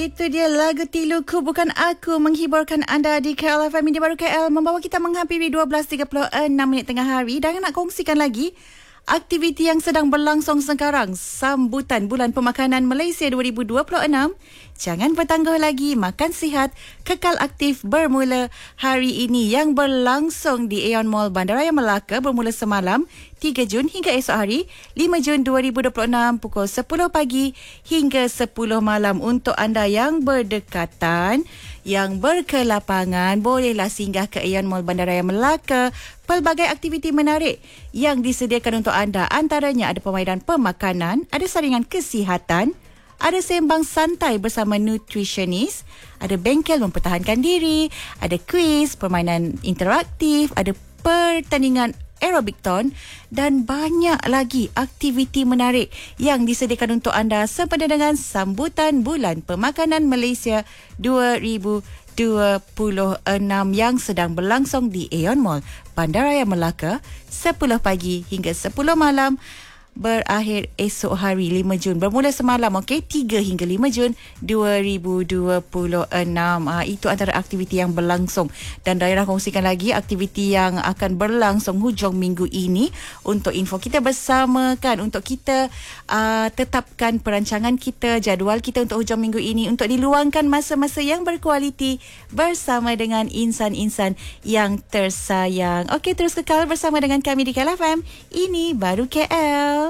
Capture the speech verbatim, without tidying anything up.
Itu dia lagu Tiluku Bukan Aku menghiburkan anda di K L F M Media Baru K L, membawa kita menghampiri dua belas tiga puluh enam minit tengah hari, dan nak kongsikan lagi aktiviti yang sedang berlangsung sekarang, sambutan Bulan Pemakanan Malaysia dua ribu dua puluh enam. Jangan bertangguh lagi, makan sihat, kekal aktif bermula hari ini yang berlangsung di Aeon Mall Bandaraya Melaka bermula semalam tiga Jun hingga esok hari lima Jun dua ribu dua puluh enam pukul sepuluh pagi hingga sepuluh malam. Untuk anda yang berdekatan, yang berkelapangan, bolehlah singgah ke Aeon Mall Bandaraya Melaka. Pelbagai aktiviti menarik yang disediakan untuk anda, antaranya ada permainan pemakanan, ada saringan kesihatan, ada sembang santai bersama nutritionist, ada bengkel mempertahankan diri, ada kuis, permainan interaktif, ada pertandingan aerobik ton, dan banyak lagi aktiviti menarik yang disediakan untuk anda sempena dengan sambutan Bulan Pemakanan Malaysia dua ribu dua puluh enam yang sedang berlangsung di Aeon Mall Bandaraya Melaka sepuluh pagi hingga sepuluh malam. Berakhir esok hari lima Jun, bermula semalam, okey, tiga hingga lima Jun dua ribu dua puluh enam. Ha, itu antara aktiviti yang berlangsung, dan daerah kongsikan lagi aktiviti yang akan berlangsung hujung minggu ini. Untuk info kita bersamakan, untuk kita uh, tetapkan perancangan kita, jadual kita untuk hujung minggu ini, untuk diluangkan masa-masa yang berkualiti bersama dengan insan-insan yang tersayang. Okey, terus kekal bersama dengan kami di K L F M. Ini Baru K L.